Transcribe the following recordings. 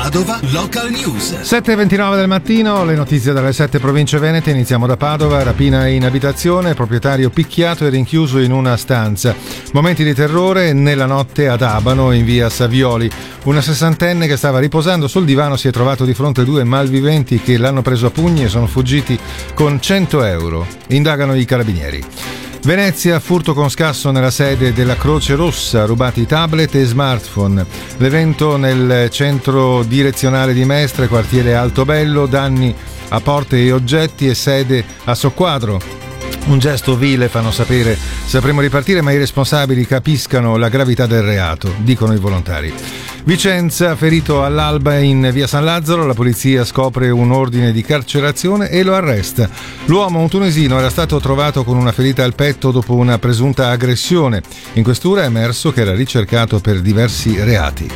Padova Local News. 7:29 del mattino, le notizie dalle 7 province venete. Iniziamo da Padova. Rapina in abitazione, proprietario picchiato e rinchiuso in una stanza. Momenti di terrore nella notte ad Abano, in via Savioli. Una sessantenne che stava riposando sul divano si è trovato di fronte a due malviventi che l'hanno preso a pugni e sono fuggiti con 100 euro. Indagano i carabinieri. Venezia, furto con scasso nella sede della Croce Rossa, rubati tablet e smartphone. L'evento nel centro direzionale di Mestre, quartiere Altobello, danni a porte e oggetti e sede a Soqquadro. Un gesto vile, fanno sapere. Sapremo ripartire, ma i responsabili capiscano la gravità del reato, dicono i volontari. Vicenza, ferito all'alba in via San Lazzaro, la polizia scopre un ordine di carcerazione e lo arresta. L'uomo, un tunisino, era stato trovato con una ferita al petto dopo una presunta aggressione. In questura è emerso che era ricercato per diversi reati.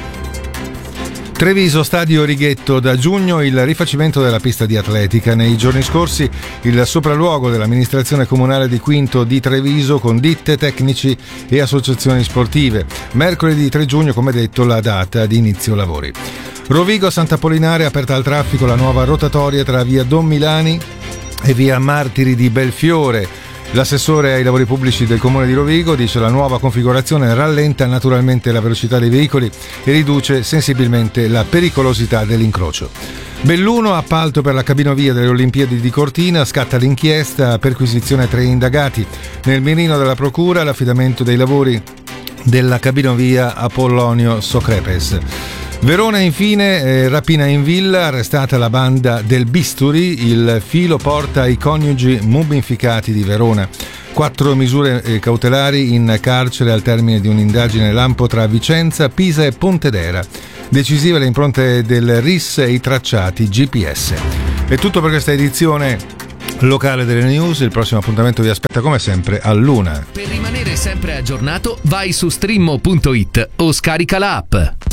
Treviso, stadio Righetto, da giugno il rifacimento della pista di atletica. Nei giorni scorsi il sopralluogo dell'amministrazione comunale di Quinto di Treviso con ditte, tecnici e associazioni sportive. Mercoledì 3 giugno, come detto, la data di inizio lavori. Rovigo, Sant'Apollinare, aperta al traffico la nuova rotatoria tra via Don Milani e via Martiri di Belfiore. L'assessore ai lavori pubblici del comune di Rovigo dice la nuova configurazione rallenta naturalmente la velocità dei veicoli e riduce sensibilmente la pericolosità dell'incrocio. Belluno, appalto per la cabinovia delle Olimpiadi di Cortina, scatta l'inchiesta, perquisizione 3 indagati. Nel mirino della procura l'affidamento dei lavori della cabinovia Apollonio Socrepes. Verona, infine, rapina in villa, arrestata la banda del Bisturi, il filo porta i coniugi mummificati di Verona. 4 misure cautelari in carcere al termine di un'indagine lampo tra Vicenza, Pisa e Pontedera. Decisive le impronte del RIS e i tracciati GPS. È tutto per questa edizione locale delle news. Il prossimo appuntamento vi aspetta come sempre all'1. Per rimanere sempre aggiornato vai su streamo.it o scarica la app.